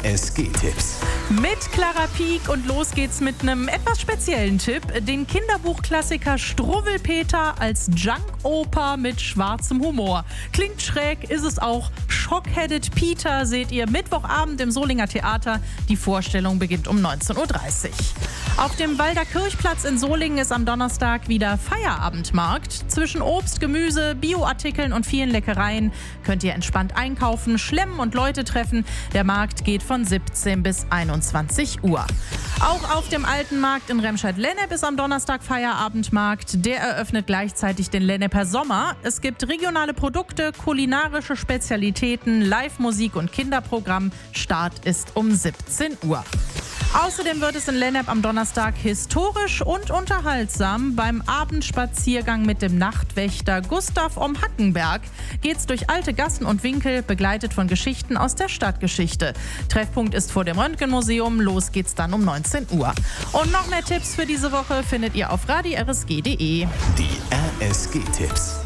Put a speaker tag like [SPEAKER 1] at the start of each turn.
[SPEAKER 1] RSG-Tipps.
[SPEAKER 2] Mit Clara Pieck und los geht's mit einem etwas speziellen Tipp. Den Kinderbuchklassiker Struwwelpeter als Junk-Oper mit schwarzem Humor. Klingt schräg, ist es auch. Shock-Headed Peter seht ihr Mittwochabend im Solinger Theater. Die Vorstellung beginnt um 19:30 Uhr. Auf dem Walder Kirchplatz in Solingen ist am Donnerstag wieder Feierabendmarkt. Zwischen Obst, Gemüse, Bioartikeln und vielen Leckereien könnt ihr entspannt einkaufen, schlemmen und Leute treffen. Der Markt geht von 17 bis 21 Uhr. Auch auf dem Alten Markt in Remscheid-Lennep ist am Donnerstag Feierabendmarkt. Der eröffnet gleichzeitig den Lenneper Sommer. Es gibt regionale Produkte, kulinarische Spezialitäten, Live-Musik und Kinderprogramm. Start ist um 17 Uhr. Außerdem wird es in Lennep am Donnerstag historisch und unterhaltsam. Beim Abendspaziergang mit dem Nachtwächter Gustav om Hackenberg geht's durch alte Gassen und Winkel, begleitet von Geschichten aus der Stadtgeschichte. Treffpunkt ist vor dem Röntgenmuseum. Los geht's dann um 19 Uhr. Und noch mehr Tipps für diese Woche findet ihr auf radio-rsg.de.
[SPEAKER 1] Die RSG-Tipps.